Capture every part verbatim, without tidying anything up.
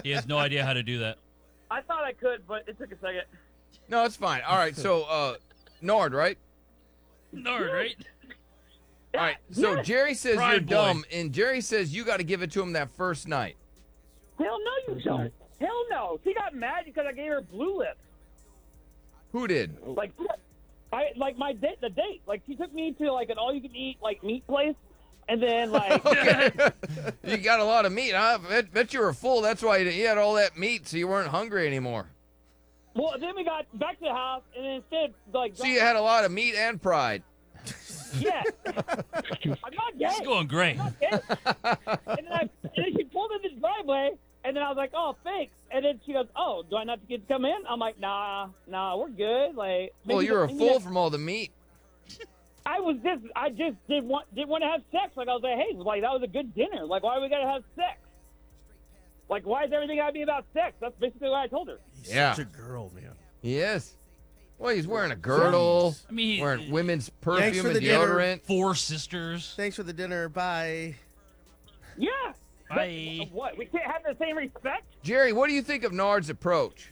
He has no idea how to do that. I thought I could, but it took a second. No, it's fine. All right, so uh, Nord, right? Nord, right? All right, so Yes. Jerry says Pride you're boy. dumb, and Jerry says you got to give it to him that first night. Hell no, you don't. Hell no. She got mad because I gave her blue lips. Who did? Like, I like my date. The date. Like, she took me to like an all-you-can-eat like meat place, and then like. You got a lot of meat, huh? Bet, bet you were full. That's why you had all that meat, so you weren't hungry anymore. Well, then we got back to the house, and then instead like. So you had a lot of meat and pride. Yeah. I'm not gay. It's going great. I'm not gay. And then, I, and then she pulled in the driveway, and then I was like, "Oh, thanks." And then she goes, "Oh, do I not get to come in?" I'm like, "Nah, nah, we're good." Like, Well, maybe you were the- full from all the meat. I was just, I just didn't want, didn't want to have sex. Like I was like, "Hey, like that was a good dinner. Like, why we gotta have sex? Like, why is everything gotta be about sex?" That's basically what I told her. He's Yeah. such a girl, man. Yes. Well, he's wearing a girdle, I mean, wearing women's Thanks for perfume and the dinner. deodorant. four sisters. Thanks for the dinner. Bye. Yeah. Bye. But what? We can't have the same respect. Jerry, what do you think of Nard's approach?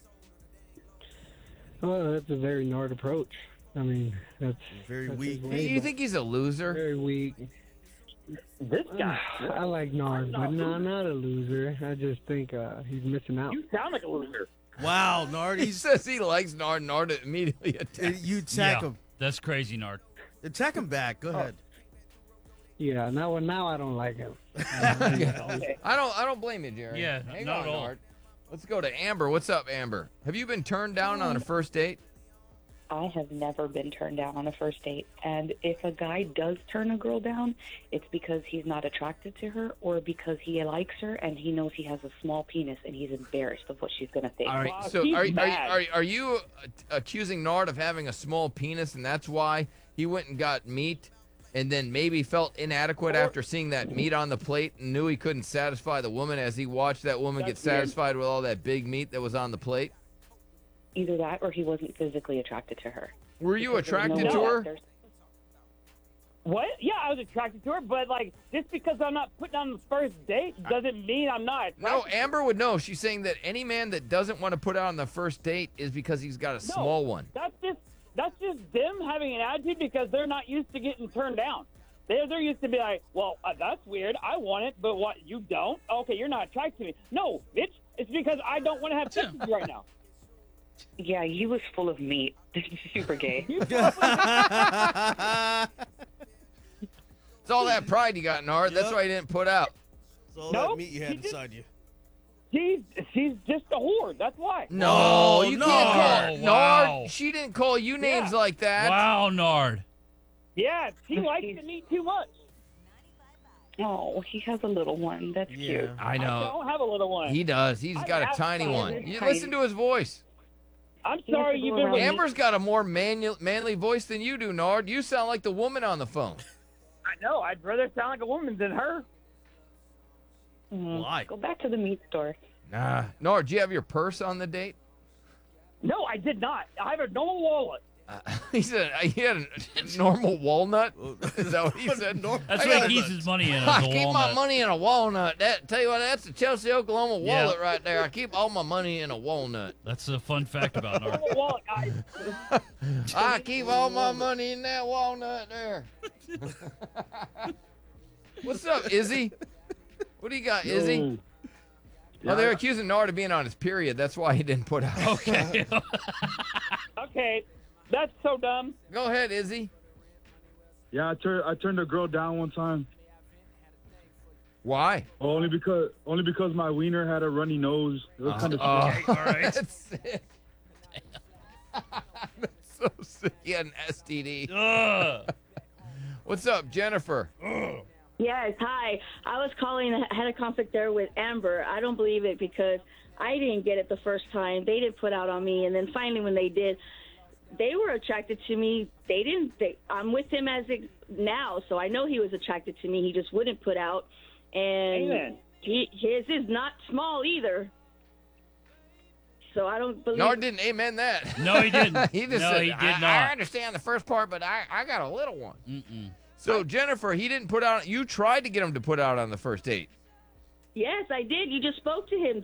Oh, that's a very Nard approach. I mean, that's Very that's weak. his way, You but think he's a loser? very weak. This guy. I like Nard, but I'm no, not a I'm not a loser. I just think uh, he's missing out. You sound like a loser. Wow, Nard. He He's, says he likes Nard. Nard immediately uh, attacks. you attack Yeah, him. that's crazy, Nard. Attack him back. Go ahead. Yeah, now now I don't like him. Okay. I don't. I don't blame you, Jerry. Yeah, hang not on, at all. Nard. Let's go to Amber. What's up, Amber? Have you been turned down on a first date? I have never been turned down on a first date. And if a guy does turn a girl down, it's because he's not attracted to her or because he likes her and he knows he has a small penis and he's embarrassed of what she's going to think. All right. Wow, So he's are, are, mad. are, are you uh, accusing Nard of having a small penis, and that's why he went and got meat, and then maybe felt inadequate after seeing that meat on the plate and knew he couldn't satisfy the woman as he watched that woman get That's weird. satisfied with all that big meat that was on the plate? Either that or he wasn't physically attracted to her. Were you Because there's no attracted to way her? there's- What? Yeah, I was attracted to her, but like just because I'm not putting on the first date doesn't mean I'm not attracted. No, to her. Amber would know. She's saying that any man that doesn't want to put out on the first date is because he's got a No, small one. That's just that's just them having an attitude because they're not used to getting turned down. They're they're used to be like, well, uh, that's weird. I want it, but what? You don't? Okay, you're not attracted to me. No, bitch. It's because I don't want to have sex with you right now. Yeah, he was full of meat. Super gay. It's all that pride you got, Nard. That's Yep. why you didn't put out. It's all No, that meat you had he did- inside you. She's she's just a whore. That's why. No, Oh, you no. can't call her. Wow. Nard, she didn't call you names Yeah. like that. Wow, Nard. Yeah, she likes the meat too much. Oh, he has a little one. That's Yeah. cute. I I know. don't have a little one. He does. He's I got a have tiny fun. one. It's You tiny. listen to his voice. I'm He has sorry to you've go been around with me. Amber's got a more manu- manly voice than you do, Nard. You sound like the woman on the phone. I know. I'd rather sound like a woman than her. Mm. Why? Go back to the meat store. Nah. Nard, do you have your purse on the date? No, I did not. I have a normal wallet. Uh, he said he had a normal walnut. Is that what he said? That's I what got he a- keeps his money in. I Is a keep my walnut. money in a walnut. That tell you what, that's the Chelsea, Oklahoma Yeah. wallet right there. I keep all my money in a walnut. That's a fun fact about Nard. Normal wallet, guys. I keep all my money in that walnut there. What's up, Izzy? What do you got, Izzy? Oh, they're accusing Nard of being on his period. That's why he didn't put out. Okay. Okay, that's so dumb. Go ahead, Izzy. Yeah, I turned I turned a girl down one time Why? only because only because my wiener had a runny nose. It was kind of Oh, all right. That's sick. That's so sick. He had an S T D. Ugh. What's up, Jennifer? Yes, hi. I was calling, I had a conflict there with Amber. I don't believe it because I didn't get it the first time. They didn't put out on me. And then finally when they did, they were attracted to me. They didn't, they, I'm with him as ex- now, so I know he was attracted to me. He just wouldn't put out. And Amen. he, his is not small either. So I don't believe Nard didn't amen that. No, he didn't. he just No, said, he did I, not. I understand the first part, but I, I got a little one. Mm-mm. So, Jennifer, he didn't put out, you tried to get him to put out on the first date. Yes, I did. You just spoke to him